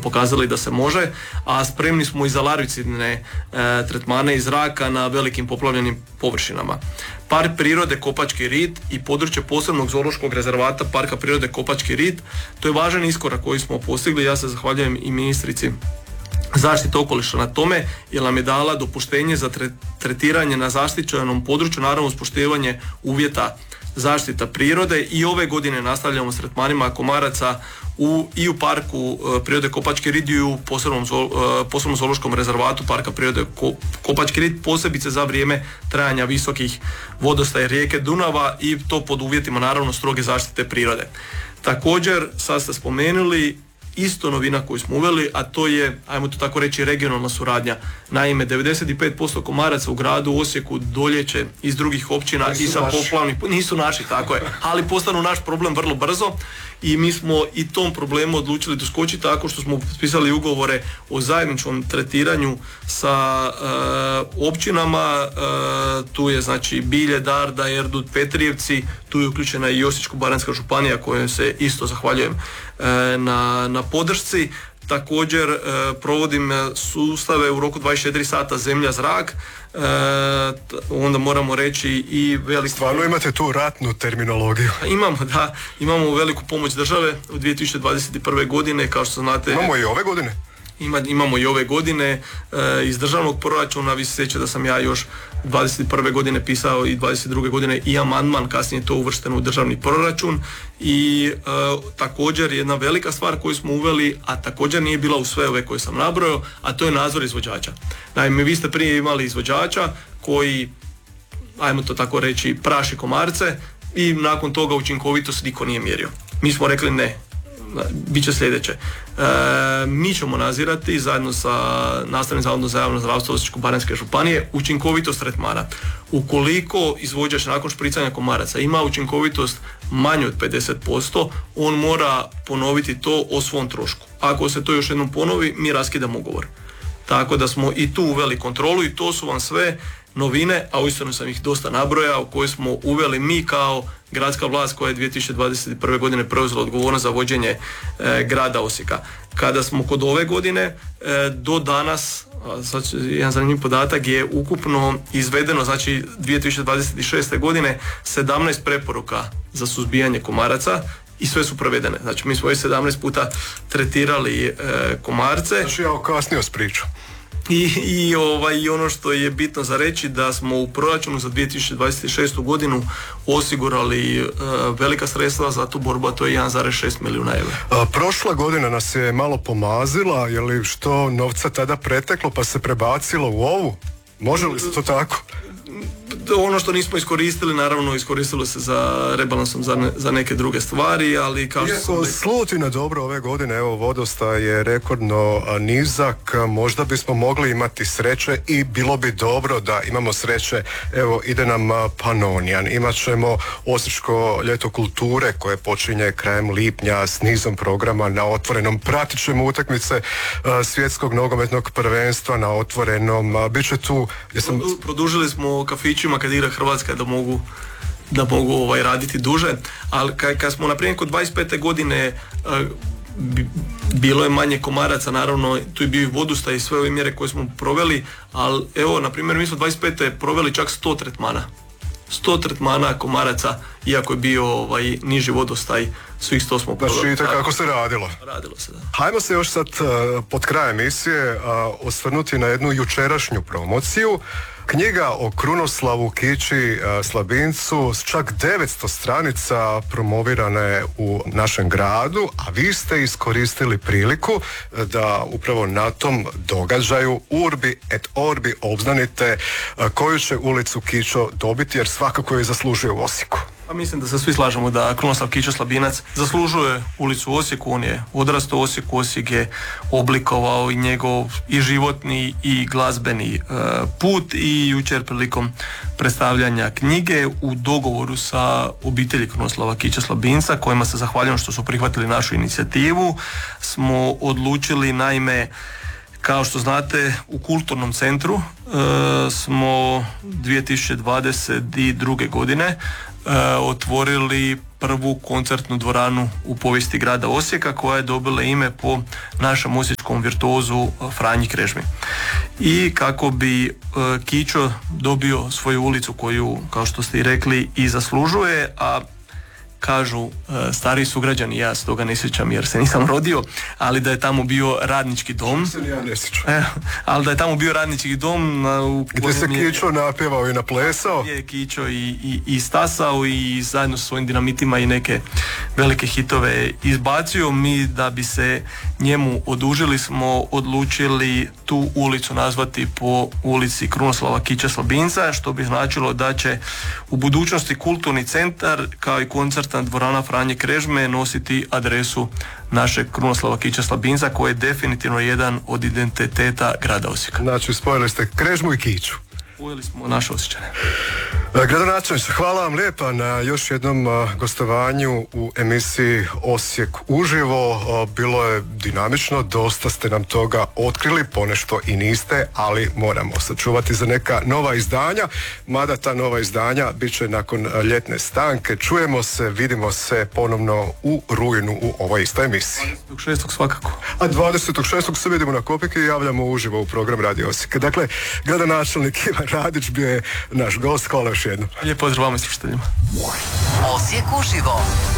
pokazali da se može, a spremni smo i za larvicidne tretmane iz zraka na velikim poplavljenim površinama. Park prirode Kopački rit i područje posebnog zoološkog rezervata Parka prirode Kopački rit, to je važan iskorak koji smo postigli. Ja se zahvaljujem i ministrici zaštite okoliša na tome, jer nam je dala dopuštenje za tretiranje na zaštićenom području, naravno uz poštivanje uvjeta zaštita prirode, i ove godine nastavljamo s tretmanima komaraca i u Parku prirode Kopački rit i u posebnom zoološkom rezervatu Parka prirode Kopački rit, posebice za vrijeme trajanja visokih vodostaja rijeke Dunava, i to pod uvjetima naravno stroge zaštite prirode. Također, sad ste spomenuli, isto novina koju smo uveli, a to je, ajmo to tako reći, regionalna suradnja. Naime, 95% komaraca u gradu Osijeku doljeće iz drugih općina i sa poplavnih, nisu naši, tako je, ali postanu naš problem vrlo brzo, i mi smo i tom problemu odlučili doskočiti tako što smo potpisali ugovore o zajedničkom tretiranju sa općinama. Tu je znači Bilje, Darda, Erdut, Petrijevci, tu je uključena i Osječko-baranjska županija kojoj se isto zahvaljujem na podršci. Također provodim sustave u roku 24 sata zemlja-zrak, onda moramo reći i veliko... Stvarno imate tu ratnu terminologiju? Imamo veliku pomoć države u 2021. godine, kao što znate... Imamo i ove godine? Imamo i ove godine iz državnog proračuna. Vi se sjećate da sam ja još 21. godine pisao i 22. godine i amandman, kasnije to uvršteno u državni proračun, i također jedna velika stvar koju smo uveli, a također nije bila u sve ove koje sam nabrojao, a to je nadzor izvođača. Naime, vi ste prije imali izvođača koji, ajmo to tako reći, praši komarce, i nakon toga učinkovitost niko nije mjerio. Mi smo rekli ne, bit će sljedeće. Mi ćemo nadzirati zajedno sa Nastavnim zavodom za javno zdravstvo Osječko-baranjske županije učinkovitost tretmana. Ukoliko izvođač nakon špricanja komaraca ima učinkovitost manju od 50%, on mora ponoviti to o svom trošku. Ako se to još jednom ponovi, mi raskidamo ugovor. Tako da smo i tu uveli kontrolu, i to su vam sve novine, a uistinu sam ih dosta nabrojao, koje smo uveli mi kao gradska vlast koja je 2021. godine preuzela odgovornost za vođenje grada Osijeka. Kada smo kod ove godine, do danas, sad jedan zanimljiv podatak, je ukupno izvedeno, znači 2026. godine 17 preporuka za suzbijanje komaraca, i sve su provedene. Znači mi smo već 17 puta tretirali komarce. Znači ja kasnio s pričom. I ono što je bitno za reći, da smo u proračunu za 2026. godinu osigurali velika sredstva za tu borbu, a to je 1,6 milijuna eura. Prošla godina nas je malo pomazila, je li što novca tada preteklo pa se prebacilo u ovu? Može li se to tako? Ono što nismo iskoristili, naravno iskoristilo se za rebalansom za neke druge stvari, ali kao što slutina dobro ove godine, evo vodostaj je rekordno nizak, možda bismo mogli imati sreće, i bilo bi dobro da imamo sreće. Evo ide nam Panonijan, imat ćemo Osječko ljeto kulture koje počinje krajem lipnja s nizom programa na otvorenom, pratit ćemo utakmice svjetskog nogometnog prvenstva na otvorenom, bit će tu... Produžili smo kafićima kad igra Hrvatska da mogu raditi duže, ali kad smo na primjer kod 25. godine bilo je manje komaraca, naravno tu je bio i vodostaj i sve ove mjere koje smo proveli, ali evo na primjer mi smo 25. proveli čak 100 tretmana komaraca, iako je bio niži vodostaj, svih 100 smo proveli. Znači kako se radilo? Radilo se, da. Hajmo se još sad pod krajem emisije osvrnuti na jednu jučerašnju promociju. Knjiga o Krunoslavu Kići Slabincu s čak 900 stranica promovirana je u našem gradu, a vi ste iskoristili priliku da upravo na tom događaju Urbi et Orbi obznanite koju će ulicu Kićo dobiti, jer svakako je zaslužuje u Osijeku. Pa mislim da se svi slažemo da Krunoslav Kićo Slabinac zaslužuje ulicu u Osijeku. On je odrastao u Osijeku, Osijek je oblikovao i njegov i životni i glazbeni put, i jučer prilikom predstavljanja knjige u dogovoru sa obitelji Krunoslava Kića Slabinca, kojima se zahvaljujem što su prihvatili našu inicijativu, smo odlučili, naime, kao što znate, u kulturnom centru smo 2022. godine otvorili prvu koncertnu dvoranu u povijesti grada Osijeka, koja je dobila ime po našem osječkom hrvatskom virtuozu Franji Krežmi. I kako bi Kićo dobio svoju ulicu koju, kao što ste i rekli, i zaslužuje, a kažu stariji sugrađani, ja se toga ne sjećam jer se nisam rodio, ali da je tamo bio radnički dom. Ali da je tamo bio radnički dom gdje se Kićo napjevao i naplesao. Gdje je Kićo i stasao i zajedno sa svojim dinamitima i neke velike hitove izbacio. Mi, da bi se njemu odužili, smo odlučili tu ulicu nazvati po ulici Krunoslava Kića Slabinca, što bi značilo da će u budućnosti kulturni centar kao i koncertna dvorana Franje Krežme nositi adresu našeg Krunoslava Kića Slabinca, koji je definitivno jedan od identiteta grada Osijeka. Znači, spojili ste Krežmu i Kiću. Uveli smo naše Osjećane. Gradonačelniče, hvala vam lijepa na još jednom gostovanju u emisiji Osijek uživo. Bilo je dinamično, dosta ste nam toga otkrili, ponešto i niste, ali moramo sačuvati za neka nova izdanja, mada ta nova izdanja bit će nakon ljetne stanke. Čujemo se, vidimo se ponovno u rujnu u ovoj istoj emisiji. 26. svakako. A 26. se vidimo na Kopiki i javljamo uživo u program Radio Osijek. Dakle, gradonačelnik Ivan Radić bio je naš gost. Hvala još jednom. Lijep pozdrav vama i slušateljima. Osijek uživo.